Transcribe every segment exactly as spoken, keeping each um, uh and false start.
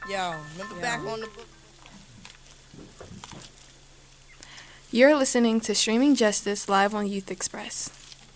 Yo, remember Yo. back on the book? You're listening to Streaming Justice live on Youth Express.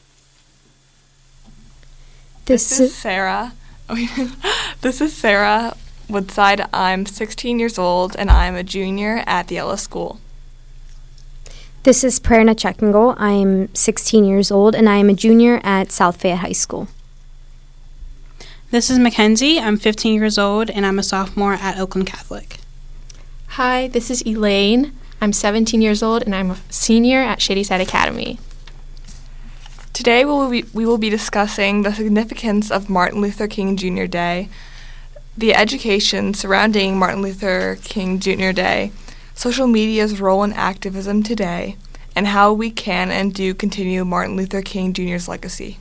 This, this is Sarah. This is Sarah Woodside. I'm sixteen years old, and I'm a junior at the Ella School. This is Prerna Checkingle. I'm sixteen years old, and I am a junior at South Fayette High School. This is Mackenzie. I'm fifteen years old, and I'm a sophomore at Oakland Catholic. Hi, this is Elaine. I'm seventeen years old, and I'm a senior at Shadyside Academy. Today we will, be, we will be discussing the significance of Martin Luther King Junior Day, the education surrounding Martin Luther King Junior Day, social media's role in activism today, and how we can and do continue Martin Luther King Junior's legacy.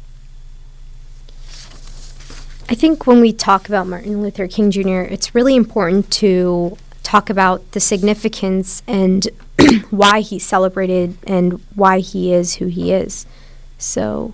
I think when we talk about Martin Luther King Junior, it's really important to talk about the significance and why he's celebrated and why he is who he is. So,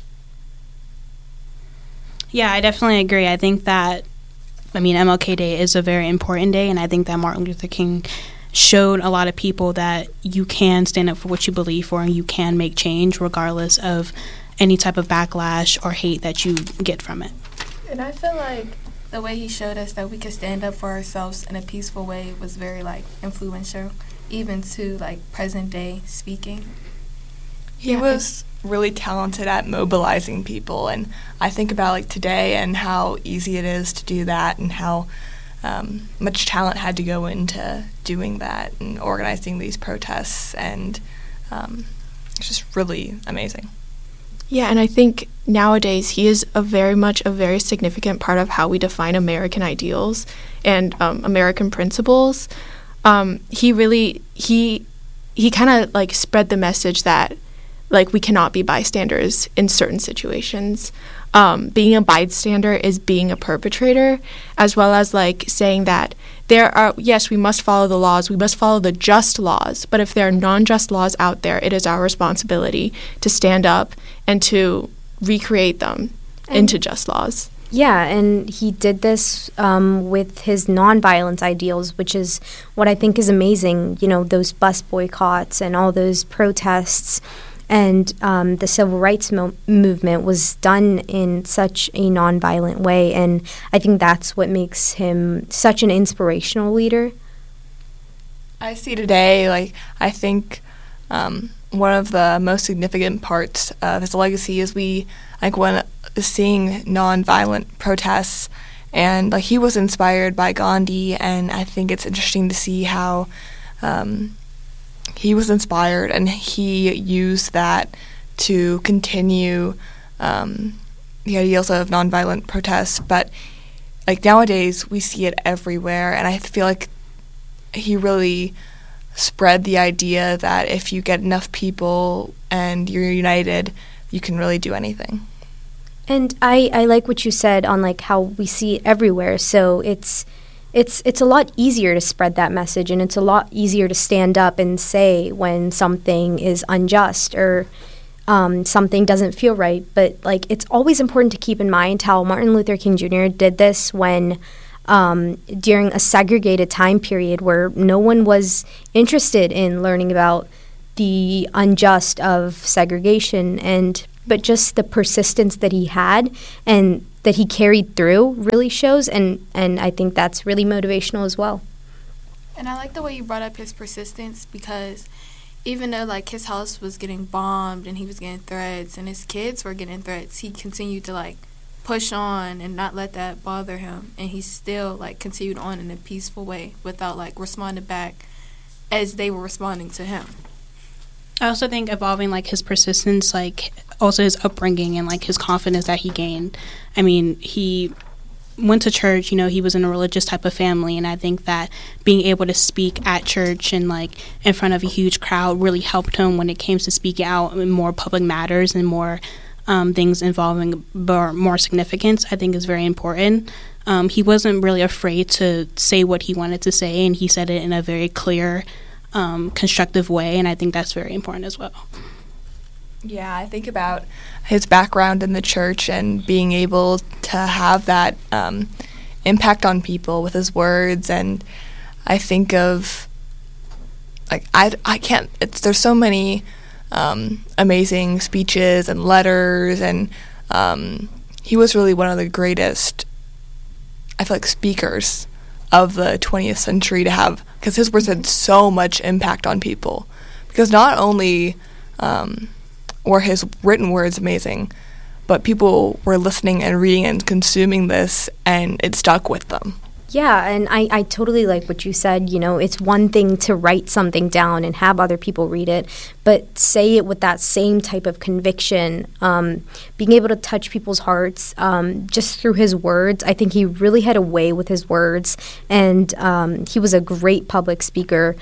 yeah, I definitely agree. I think that, I mean, M L K Day is a very important day, and I think that Martin Luther King showed a lot of people that you can stand up for what you believe for and you can make change regardless of any type of backlash or hate that you get from it. And I feel like the way he showed us that we could stand up for ourselves in a peaceful way was very, like, influential, even to, like, present day speaking. He yeah. was really talented at mobilizing people, and I think about, like, today and how easy it is to do that and how um, much talent had to go into doing that and organizing these protests, and um, it's just really amazing. Yeah, and I think nowadays he is a very much a very significant part of how we define American ideals and um, American principles. Um, he really he he kind of like spread the message that like we cannot be bystanders in certain situations. Um, being a bystander is being a perpetrator, as well as like saying that there are, yes, we must follow the laws, we must follow the just laws, but if there are non-just laws out there, it is our responsibility to stand up and to recreate them and into just laws. Yeah, and he did this um, with his nonviolent ideals, which is what I think is amazing. You know, those bus boycotts and all those protests. And um, the civil rights mo- movement was done in such a nonviolent way, and I think that's what makes him such an inspirational leader. I see today, like, I think um, one of the most significant parts of his legacy is we, like, when seeing nonviolent protests, and, like, he was inspired by Gandhi, and I think it's interesting to see how um, he was inspired, and he used that to continue um, the ideals of nonviolent protests. But like nowadays, we see it everywhere, and I feel like he really spread the idea that if you get enough people and you're united, you can really do anything. And I, I like what you said on like how we see it everywhere. So it's It's it's a lot easier to spread that message, and it's a lot easier to stand up and say when something is unjust or um, something doesn't feel right. But like it's always important to keep in mind how Martin Luther King Junior did this when um, during a segregated time period where no one was interested in learning about the unjust of segregation, and but just the persistence that he had and that he carried through really shows, and, and I think that's really motivational as well. And I like the way you brought up his persistence, because even though like his house was getting bombed and he was getting threats and his kids were getting threats, he continued to like push on and not let that bother him, and he still like continued on in a peaceful way without like responding back as they were responding to him. I also think evolving, like, his persistence, like, also his upbringing and, like, his confidence that he gained. I mean, he went to church, you know, he was in a religious type of family, and I think that being able to speak at church and, like, in front of a huge crowd really helped him when it came to speaking out in more public matters and more um, things involving more, more significance, I think is very important. Um, he wasn't really afraid to say what he wanted to say, and he said it in a very clear Um, constructive way, and I think that's very important as well. Yeah, I think about his background in the church and being able to have that um, impact on people with his words. And I think of, like, I, I can't, it's, there's so many um, amazing speeches and letters, and um, he was really one of the greatest, I feel like, speakers of the twentieth century to have, because his words had so much impact on people. Because not only um, were his written words amazing, but people were listening and reading and consuming this, and it stuck with them. Yeah, and I, I totally like what you said. You know, it's one thing to write something down and have other people read it, but say it with that same type of conviction, um, being able to touch people's hearts um, just through his words. I think he really had a way with his words, and um, he was a great public speaker.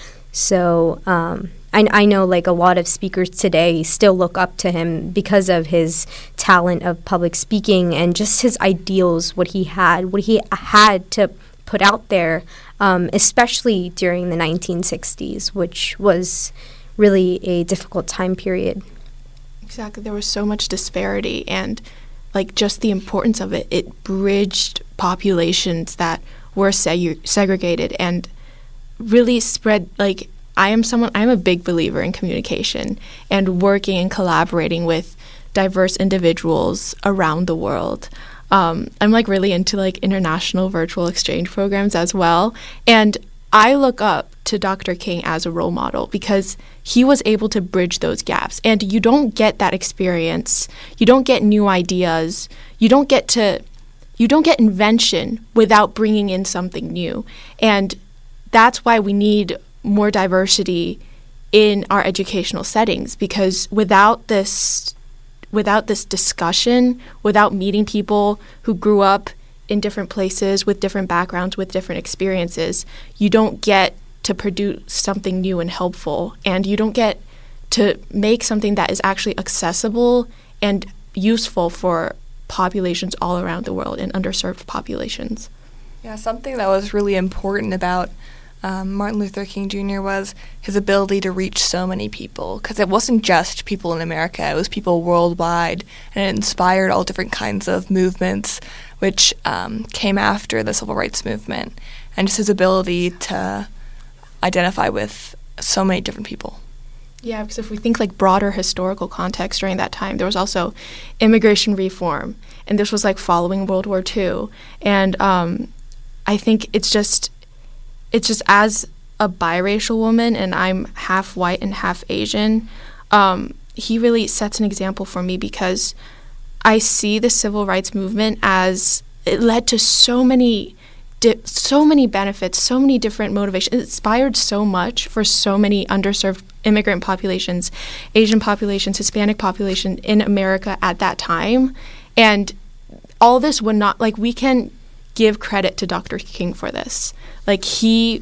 So um, I, I know, like, a lot of speakers today still look up to him because of his talent of public speaking and just his ideals, what he had, what he had to put out there, um, especially during the nineteen sixties, which was really a difficult time period. Exactly. There was so much disparity, and, like, just the importance of it. It bridged populations that were seg- segregated and really spread, like, I am someone, I'm a big believer in communication and working and collaborating with diverse individuals around the world. Um, I'm, like, really into, like, international virtual exchange programs as well. And I look up to Doctor King as a role model because he was able to bridge those gaps. And you don't get that experience. You don't get new ideas. You don't get to, you don't get invention without bringing in something new. And that's why we need more diversity in our educational settings, because without this without this discussion, without meeting people who grew up in different places with different backgrounds, with different experiences, you don't get to produce something new and helpful, and you don't get to make something that is actually accessible and useful for populations all around the world and underserved populations. Yeah, something that was really important about Um, Martin Luther King Junior was his ability to reach so many people, because it wasn't just people in America, it was people worldwide, and it inspired all different kinds of movements which um, came after the civil rights movement, and just his ability to identify with so many different people. Yeah, because if we think, like, broader historical context during that time, there was also immigration reform, and this was, like, following World War Two, and um, I think it's just It's just, as a biracial woman, and I'm half white and half Asian, um, he really sets an example for me, because I see the civil rights movement as it led to so many, di- so many benefits, so many different motivations. It inspired so much for so many underserved immigrant populations, Asian populations, Hispanic population in America at that time. And all this would not, like, we can give credit to Doctor King for this. Like, he,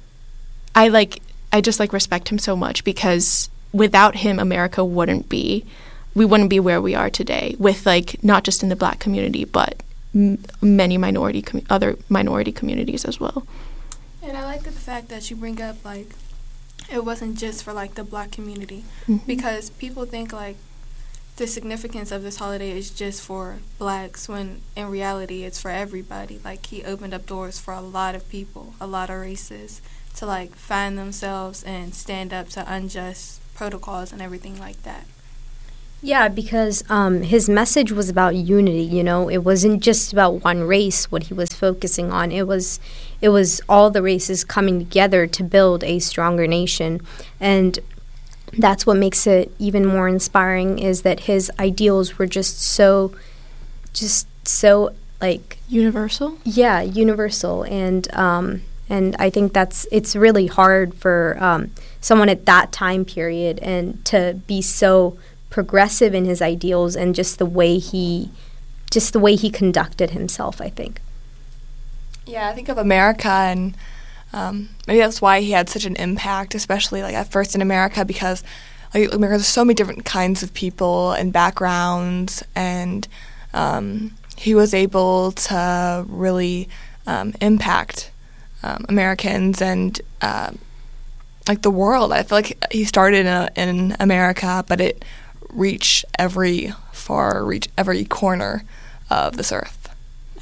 I like, I just, like, respect him so much, because without him, America wouldn't be, we wouldn't be where we are today with, like, not just in the Black community, but m- many minority, com- other minority communities as well. And I like the fact that you bring up, like, it wasn't just for, like, the Black community, Mm-hmm. because people think, like, the significance of this holiday is just for Blacks, when in reality it's for everybody. Like, he opened up doors for a lot of people, a lot of races, to, like, find themselves and stand up to unjust protocols and everything like that. Yeah, because um, his message was about unity, you know. It wasn't just about one race, what he was focusing on. It was it was all the races coming together to build a stronger nation. And that's what makes it even more inspiring, is that his ideals were just so, just so, like... Universal? Yeah, universal. And um, and I think that's, it's really hard for um, someone at that time period and to be so progressive in his ideals and just the way he, just the way he conducted himself, I think. Yeah, I think of America, and Um, maybe that's why he had such an impact, especially, like, at first in America, because, like, America, there's so many different kinds of people and backgrounds, and um, he was able to really um, impact um, Americans and uh, like the world. I feel like he started in, a, in America, but it reached every far reach every corner of this earth.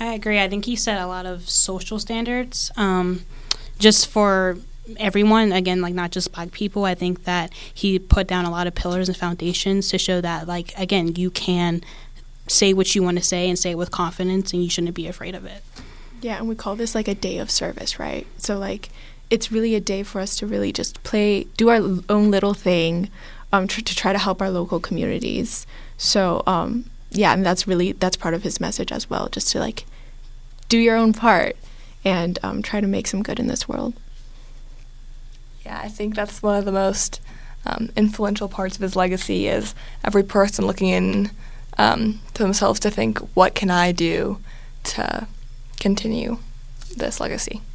I agree. I think he set a lot of social standards um, just for everyone, again, like not just black people. I think that he put down a lot of pillars and foundations to show that, like, again, you can say what you want to say and say it with confidence, and you shouldn't be afraid of it. Yeah, and we call this like a day of service, right? So like it's really a day for us to really just play, do our l- own little thing um, tr- to try to help our local communities. So um, yeah, and that's really, that's part of his message as well, just to like do your own part and um, try to make some good in this world. Yeah, I think that's one of the most um, influential parts of his legacy is every person looking in um, to themselves to think, what can I do to continue this legacy?